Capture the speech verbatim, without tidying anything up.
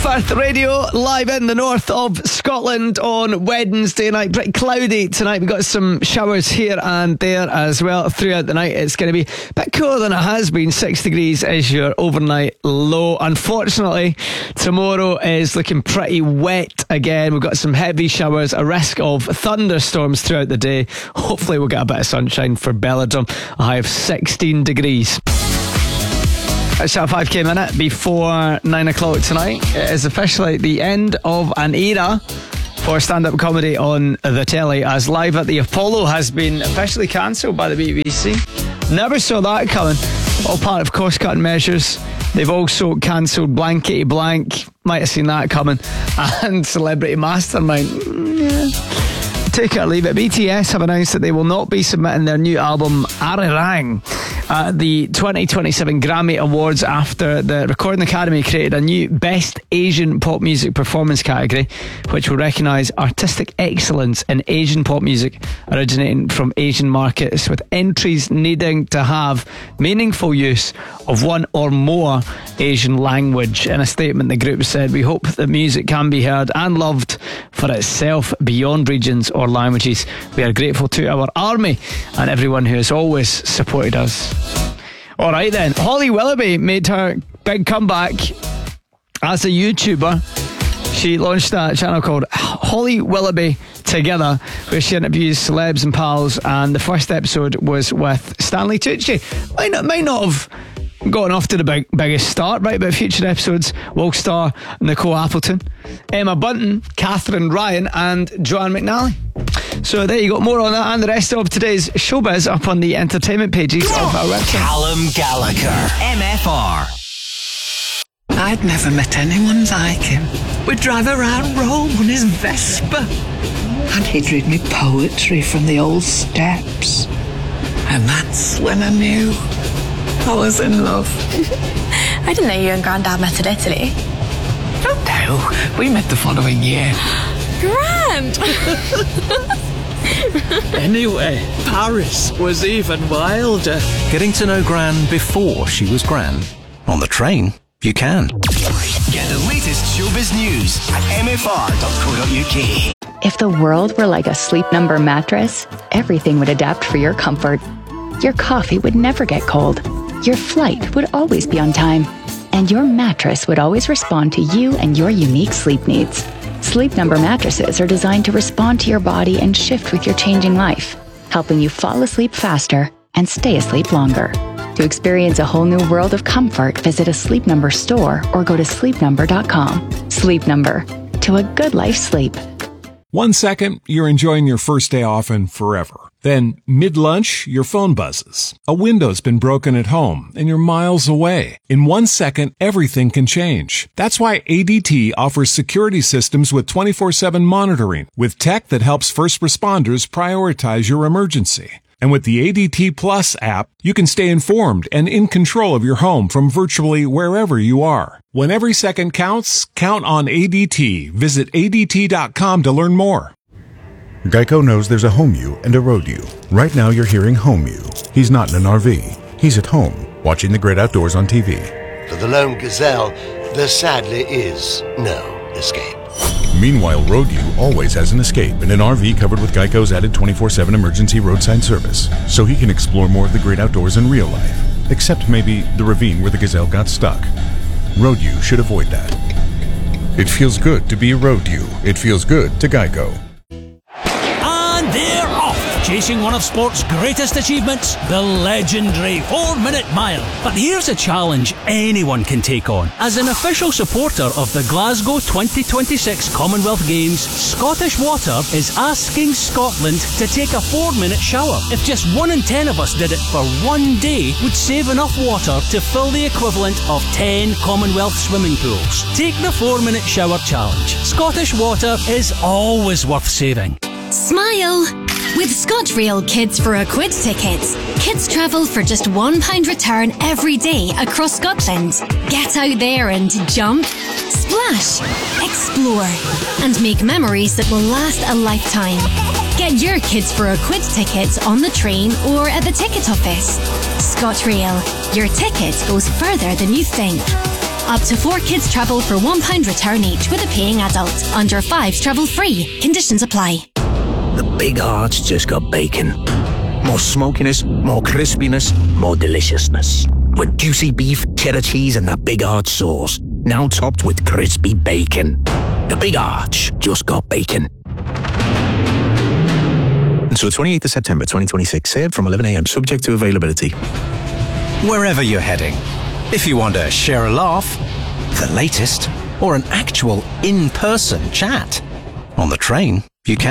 Firth Radio, live in the north of Scotland on Wednesday night. Pretty cloudy tonight. We've got some showers here and there as well throughout the night. It's going to be a bit cooler than it has been. Six degrees is your overnight low. Unfortunately, tomorrow is looking pretty wet again. We've got some heavy showers, a risk of thunderstorms throughout the day. Hopefully we'll get a bit of sunshine for Belladrum. A high of sixteen degrees. It's at five K minute before nine o'clock tonight. It is officially the end of an era for stand-up comedy on the telly, as Live at the Apollo has been officially cancelled by the B B C. Never saw that coming. All part of cost-cutting measures. They've also cancelled Blankety Blank. Might have seen that coming. And Celebrity Mastermind. Yeah. Take it or leave it. B T S have announced that they will not be submitting their new album Arirang at the twenty twenty-seven Grammy Awards after the Recording Academy created a new Best Asian Pop Music Performance category, which will recognise artistic excellence in Asian pop music originating from Asian markets, with entries needing to have meaningful use of one or more Asian language. In a statement, the group said, "We hope that music can be heard and loved for itself beyond regions or languages. We are grateful to our army and everyone who has always supported us." Alright then, Holly Willoughby made her big comeback as a YouTuber. She launched a channel called Holly Willoughby Together, where she interviews celebs and pals, and the first episode was with Stanley Tucci. Might not, might not have gotten off to the big, biggest start, right? But future episodes will star Nicole Appleton, Emma Bunton, Catherine Ryan and Joanne McNally. So there you go. More on that and the rest of today's showbiz up on the entertainment pages of our website. Callum Gallagher, M F R. I'd never met anyone like him. We'd drive around Rome on his Vespa, and he'd read me poetry from the old steps. And that's when I knew I was in love. I didn't know you and Grandad met in Italy. Oh no, we met the following year. Grand! Anyway, Paris was even wilder. Getting to know Gran before she was Gran. On the train, you can. Get the latest showbiz news at m f r dot co dot u k. If the world were like a Sleep Number mattress, everything would adapt for your comfort. Your coffee would never get cold. Your flight would always be on time. And your mattress would always respond to you and your unique sleep needs. Sleep Number mattresses are designed to respond to your body and shift with your changing life, helping you fall asleep faster and stay asleep longer. To experience a whole new world of comfort, visit a Sleep Number store or go to sleep number dot com. Sleep Number. To a good life sleep. One second, you're enjoying your first day off and forever. Then, mid-lunch, your phone buzzes. A window's been broken at home, and you're miles away. In one second, everything can change. That's why A D T offers security systems with twenty-four seven monitoring, with tech that helps first responders prioritize your emergency. And with the A D T Plus app, you can stay informed and in control of your home from virtually wherever you are. When every second counts, count on A D T. Visit A D T dot com to learn more. Geico knows there's a home you and a road you. Right now you're hearing home you. He's not in an R V. He's at home, watching the great outdoors on T V. For the lone gazelle, there sadly is no escape. Meanwhile, road you always has an escape in an R V covered with Geico's added twenty-four seven emergency roadside service, so he can explore more of the great outdoors in real life. Except maybe the ravine where the gazelle got stuck. Road you should avoid that. It feels good to be a road you. It feels good to Geico. They're off, chasing one of sport's greatest achievements, the legendary four-minute mile. But here's a challenge anyone can take on. As an official supporter of the Glasgow twenty twenty-six Commonwealth Games, Scottish Water is asking Scotland to take a four-minute shower. If just one in ten of us did it for one day, we'd save enough water to fill the equivalent of ten Commonwealth swimming pools. Take the four-minute shower challenge. Scottish Water is always worth saving. Smile! With ScotRail Kids for a Quid tickets, kids travel for just one pound return every day across Scotland. Get out there and jump, splash, explore, and make memories that will last a lifetime. Get your Kids for a Quid tickets on the train or at the ticket office. ScotRail. Your ticket goes further than you think. Up to four kids travel for one pound return each with a paying adult. Under fives travel free. Conditions apply. The Big Arch just got bacon. More smokiness, more crispiness, more deliciousness. With juicy beef, cheddar cheese and that Big Arch sauce. Now topped with crispy bacon. The Big Arch just got bacon. Until twenty-eighth of September twenty twenty-six. Served from eleven a m subject to availability. Wherever you're heading, if you want to share a laugh, the latest, or an actual in-person chat, on the train, you can.